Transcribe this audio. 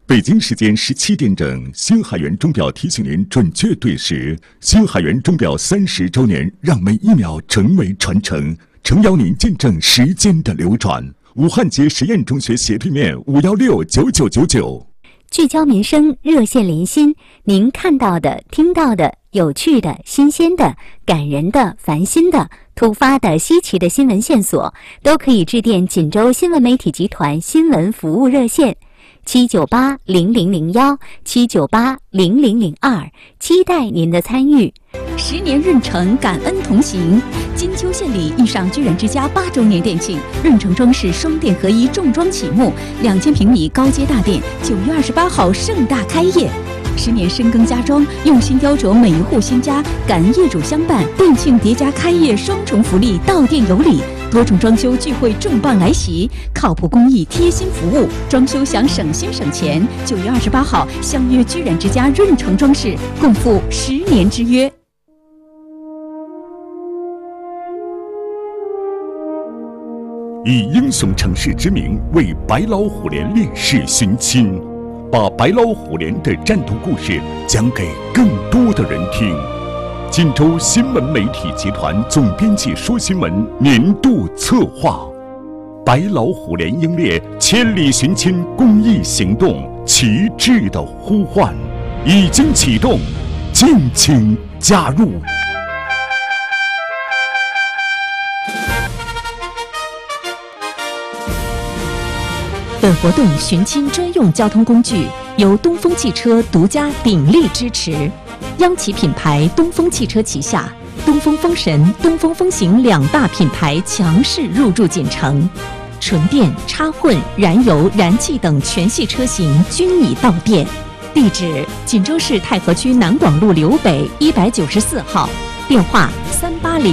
北京时间17点整，星海源钟表提醒您准确对时。星海源钟表30周年，让每一秒成为传承，诚邀您见证时间的流转。武汉街实验中学斜对面5169999。 聚焦民生，热线连心，您看到的、听到的、有趣的、新鲜的、感人的、烦心的、突发的、稀奇的新闻线索，都可以致电锦州新闻媒体集团新闻服务热线7980001，7980002，期待您的参与。 10年润城，感恩同行。金秋县里遇上居然之家8周年店庆，润城装饰双店合一重装启幕，2000平米高阶大店9月28号盛大开业。10年深耕家装，用心雕琢每一户新家，感业主相伴，店庆叠加开业双重福利，到店有礼，多重装修聚会重磅来袭，靠谱工艺贴心服务，装修想省心省钱。9月28号相约居然之家润城装饰，共赴10年之约。 以英雄城市之名为白老虎连烈士寻亲，把白老虎连的战斗故事讲给更多的人听。锦州新闻媒体集团总编辑说新闻年度策划，白老虎连英烈千里寻亲公益行动旗帜的呼唤已经启动，敬请加入。 本活动寻亲专用交通工具由东风汽车独家鼎力支持，央企品牌东风汽车旗下东风风神、东风风行2大品牌强势入驻锦城，纯电、插混、燃油、燃气等全系车型均已到店。地址：锦州市太和区南广路刘北194号，电话380